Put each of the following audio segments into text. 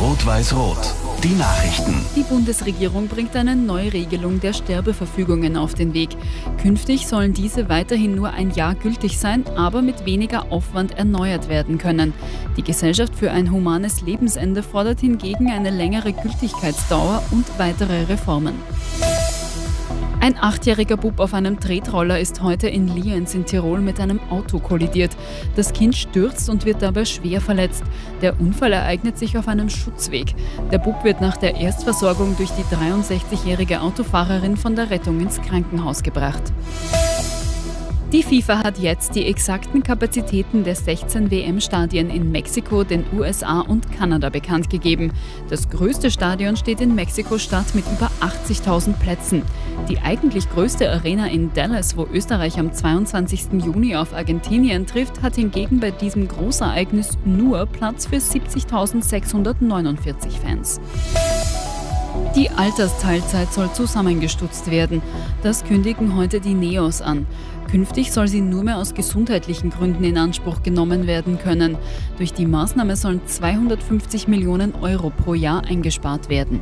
Rot-Weiß-Rot. Die Nachrichten. Die Bundesregierung bringt eine Neuregelung der Sterbeverfügungen auf den Weg. Künftig sollen diese weiterhin nur ein Jahr gültig sein, aber mit weniger Aufwand erneuert werden können. Die Gesellschaft für ein humanes Lebensende fordert hingegen eine längere Gültigkeitsdauer und weitere Reformen. Ein 8-jähriger Bub auf einem Tretroller ist heute in Lienz in Tirol mit einem Auto kollidiert. Das Kind stürzt und wird dabei schwer verletzt. Der Unfall ereignet sich auf einem Schutzweg. Der Bub wird nach der Erstversorgung durch die 63-jährige Autofahrerin von der Rettung ins Krankenhaus gebracht. Die FIFA hat jetzt die exakten Kapazitäten der 16 WM-Stadien in Mexiko, den USA und Kanada bekannt gegeben. Das größte Stadion steht in Mexiko-Stadt mit über 80.000 Plätzen. Die eigentlich größte Arena in Dallas, wo Österreich am 22. Juni auf Argentinien trifft, hat hingegen bei diesem Großereignis nur Platz für 70.649 Fans. Die Altersteilzeit soll zusammengestutzt werden. Das kündigen heute die NEOS an. Künftig soll sie nur mehr aus gesundheitlichen Gründen in Anspruch genommen werden können. Durch die Maßnahme sollen 250 Millionen Euro pro Jahr eingespart werden.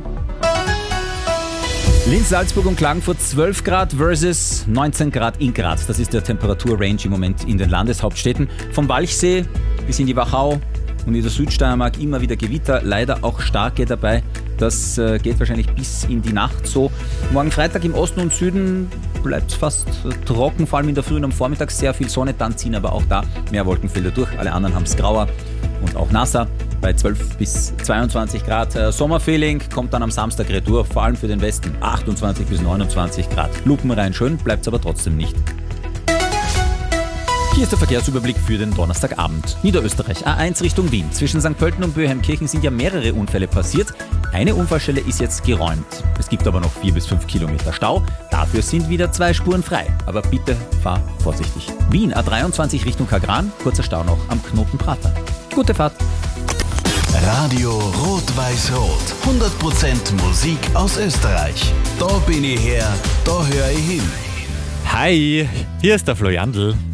Linz, Salzburg und Klagenfurt 12 Grad versus 19 Grad in Graz. Das ist der Temperaturrange im Moment in den Landeshauptstädten. Vom Walchsee bis in die Wachau und in der Südsteiermark immer wieder Gewitter, leider auch starke dabei. Das geht wahrscheinlich bis in die Nacht so. Morgen Freitag im Osten und Süden bleibt es fast trocken, vor allem in der Früh und am Vormittag sehr viel Sonne, dann ziehen aber auch da mehr Wolkenfelder durch. Alle anderen haben es grauer und auch nasser bei 12 bis 22 Grad. Sommerfeeling kommt dann am Samstag retour, vor allem für den Westen 28 bis 29 Grad. Lupenrein schön, bleibt es aber trotzdem nicht. Hier ist der Verkehrsüberblick für den Donnerstagabend. Niederösterreich, A1 Richtung Wien. Zwischen St. Pölten und Böheimkirchen sind ja mehrere Unfälle passiert. Eine Unfallstelle ist jetzt geräumt. Es gibt aber noch 4 bis 5 Kilometer Stau. Dafür sind wieder 2 Spuren frei. Aber bitte fahr vorsichtig. Wien, A23 Richtung Kagran. Kurzer Stau noch am Knotenprater. Gute Fahrt. Radio Rot-Weiß-Rot. 100% Musik aus Österreich. Da bin ich her, da höre ich hin. Hi, hier ist der Flo Jandl.